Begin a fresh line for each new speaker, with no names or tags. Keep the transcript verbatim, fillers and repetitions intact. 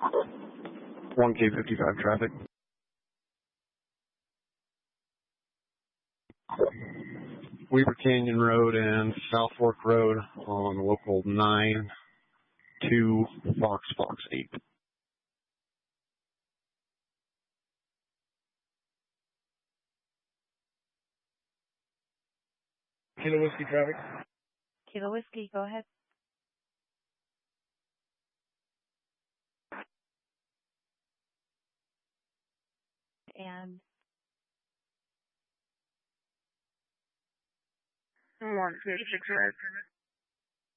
one K fifty-five traffic. Weaver Canyon Road and South Fork Road on local nine two Fox Fox eight. Kilo Whiskey traffic.
Kilo Whiskey, go ahead. And
one fifty-six red.